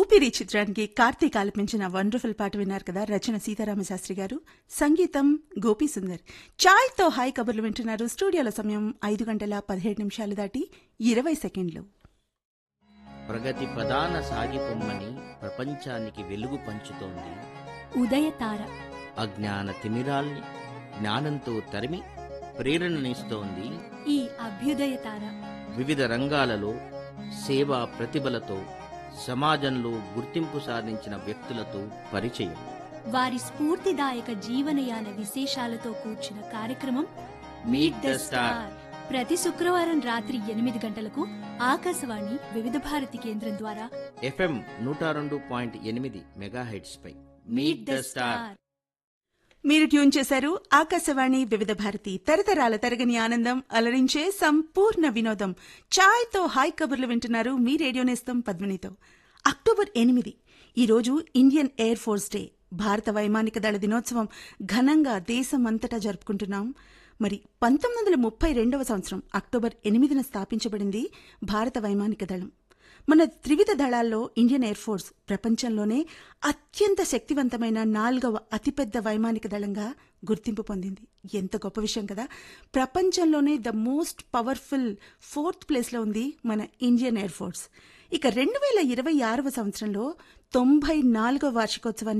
ఊపిరి చిత్రానికి కార్తీక్ ఆలపించిన వండర్ఫుల్ పాట విన్నారు కదా. రచన సీతారామ శాస్త్రి గారు, సంగీతం గోపీ సుందర్. చాయ్తో హాయ్ కబుర్లు వింటున్నారు. స్టూడియోల సమయం 5:17 దాటి 20 సెకండ్లు. ప్రగతి ప్రధాన సాగిపొమ్మని ప్రపంచానికి వెలుగు పంచుతోంది ఉదయతార. అజ్ఞాన తిమిరాల్ని జ్ఞానంతో తరిమి ప్రేరణనిస్తోంది ఈ అభ్యుదయతార వివిధ రంగాలలో సేవా ప్రతిభలతో సమాజంలో గుర్తింపు సాధించిన వ్యక్తులతో పరిచయం. వారి స్ఫూర్తిదాయక జీవనయాన విశేషాలతో కూర్చిన కార్యక్రమం మీట్ ద స్టార్. ప్రతి శుక్రవారం రాత్రి 8 గంటలకు ఆకాశవాణి వివిధ భారతి కేంద్రం ద్వారా FM 102.8 megahertz pi meet the star. మీరు ట్యూన్ చేశారు ఆకాశవాణి వివిధ భారతి. తరతరాల తరగని ఆనందం, అలరించే సంపూర్ణ వినోదం. చాయ్తో హాయ్ కబుర్లు వింటున్నారు. మీ రేడియో నేస్తం పద్మినితో. అక్టోబర్ 8 ఈరోజు ఇండియన్ ఎయిర్ ఫోర్స్ డే. భారత వైమానిక దళ దినోత్సవం ఘనంగా దేశం అంతటా జరుపుకుంటున్నాం. మరి 1932వ సంవత్సరం అక్టోబర్ 8న స్థాపించబడింది భారత వైమానిక దళం. మన త్రివిధ దళాల్లో ఇండియన్ ఎయిర్ ఫోర్స్ ప్రపంచంలోనే అత్యంత శక్తివంతమైన 4వ అతిపెద్ద వైమానిక దళంగా గుర్తింపు పొందింది. ఎంత గొప్ప విషయం కదా. ప్రపంచంలోనే ద మోస్ట్ పవర్ఫుల్ 4th ప్లేస్లో ఉంది మన ఇండియన్ ఎయిర్ ఫోర్స్. ఇక 2026వ సంవత్సరంలో 94వ వార్షికోత్సవాన్ని